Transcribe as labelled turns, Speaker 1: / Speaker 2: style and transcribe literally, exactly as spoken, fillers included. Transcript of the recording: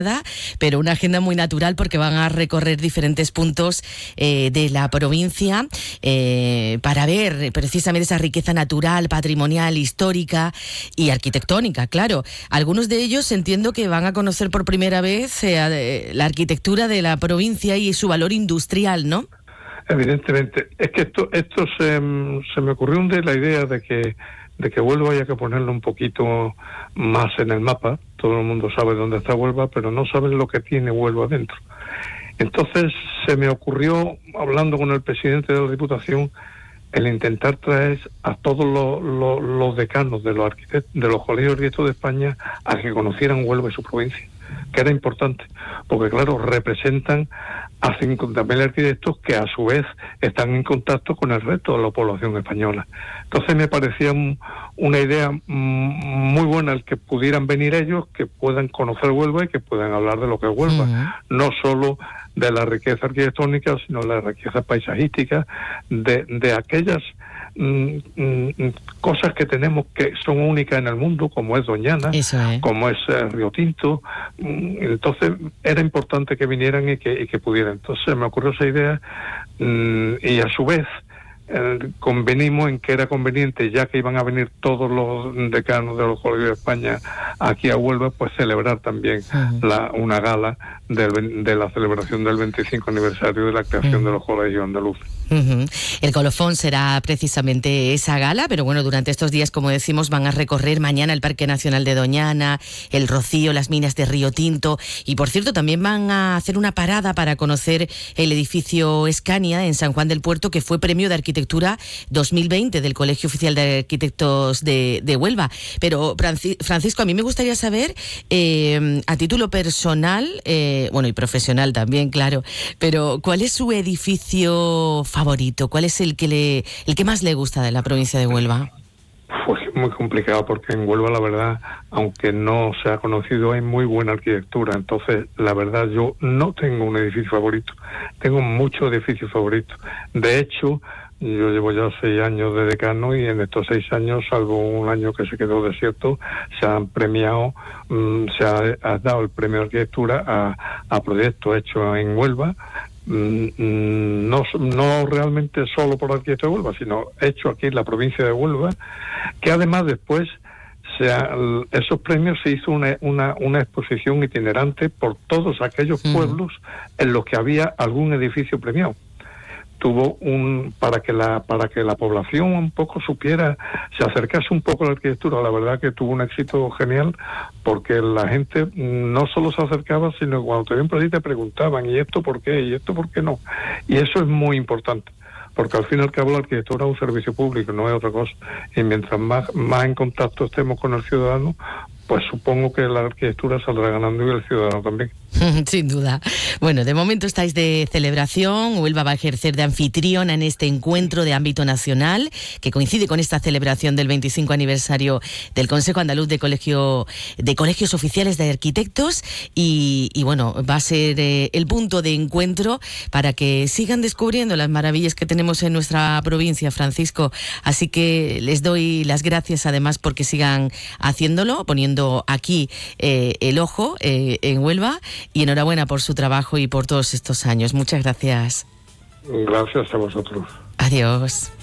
Speaker 1: pero una agenda muy natural porque van a recorrer diferentes puntos eh, de la provincia eh, para ver precisamente esa riqueza natural, patrimonial, histórica y arquitectónica, claro. Algunos de ellos entiendo que van a conocer por primera vez eh, la arquitectura de la provincia y su valor industrial, ¿no?
Speaker 2: Evidentemente. Es que esto esto se, se me ocurrió un día la idea de que de que Huelva haya que ponerlo un poquito más en el mapa. Todo el mundo sabe dónde está Huelva, pero no saben lo que tiene Huelva dentro. Entonces se me ocurrió, hablando con el presidente de la Diputación, el intentar traer a todos los, los, los decanos de los arquitectos, de los colegios de arquitectos de España, a que conocieran Huelva y su provincia, que era importante, porque claro, representan a cincuenta mil arquitectos que a su vez están en contacto con el resto de la población española. Entonces me parecía un, una idea muy buena el que pudieran venir ellos, que puedan conocer Huelva y que puedan hablar de lo que es Huelva, uh-huh. No solo de la riqueza arquitectónica, sino de la riqueza paisajística, de, de aquellas mm, mm, cosas que tenemos que son únicas en el mundo, como es Doñana,
Speaker 1: es.
Speaker 2: como es eh, Río Tinto. Entonces era importante que vinieran y que, y que pudieran. Entonces me ocurrió esa idea mm, y a su vez eh, convenimos en que era conveniente, ya que iban a venir todos los decanos de los colegios de España aquí a Huelva, pues celebrar también uh-huh. la, una gala del, de la celebración del veinticinco aniversario de la creación uh-huh. de los colegios andaluces.
Speaker 1: Uh-huh. El colofón será precisamente esa gala, pero bueno, durante estos días, como decimos, van a recorrer mañana el Parque Nacional de Doñana, el Rocío, las minas de Río Tinto, y por cierto también van a hacer una parada para conocer el edificio Escania en San Juan del Puerto, que fue premio de arquitectura dos mil veinte del Colegio Oficial de Arquitectos de, de Huelva. Pero Francisco, a mí me gustaría saber, eh, a título personal, eh, bueno, y profesional también, claro, pero ¿cuál es su edificio favorito? ¿Cuál es el que le, el que más le gusta de la provincia de Huelva?
Speaker 2: Pues muy complicado, porque en Huelva, la verdad, aunque no se ha conocido, hay muy buena arquitectura. Entonces, la verdad, yo no tengo un edificio favorito. Tengo muchos edificios favoritos. De hecho, yo llevo ya seis años de decano y en estos seis años, salvo un año que se quedó desierto, se han premiado, mmm, se ha, ha dado el premio de arquitectura a, a proyectos hechos en Huelva. No, no realmente solo por arquitectos de Huelva, sino hecho aquí en la provincia de Huelva, que además después se ha, esos premios se hizo una, una, una exposición itinerante por todos aquellos uh-huh. pueblos en los que había algún edificio premiado. Tuvo un para que la para que la población un poco supiera, se acercase un poco a la arquitectura. La verdad que tuvo un éxito genial, porque la gente no solo se acercaba, sino cuando te ven por ahí te preguntaban, ¿y esto por qué? ¿Y esto por qué no? Y eso es muy importante, porque al fin y al cabo la arquitectura es un servicio público, no es otra cosa. Y mientras más, más en contacto estemos con el ciudadano, pues supongo que la arquitectura saldrá ganando y el ciudadano también.
Speaker 1: Sin duda. Bueno, de momento estáis de celebración. Huelva va a ejercer de anfitriona en este encuentro de ámbito nacional, que coincide con esta celebración del veinticinco aniversario del Consejo Andaluz de Colegio de Colegios Oficiales de Arquitectos, y, y bueno, va a ser eh, el punto de encuentro para que sigan descubriendo las maravillas que tenemos en nuestra provincia, Francisco. Así que les doy las gracias además porque sigan haciéndolo, poniendo aquí eh, el ojo eh, en Huelva, y enhorabuena por su trabajo y por todos estos años. Muchas gracias.
Speaker 2: Gracias a vosotros.
Speaker 1: Adiós.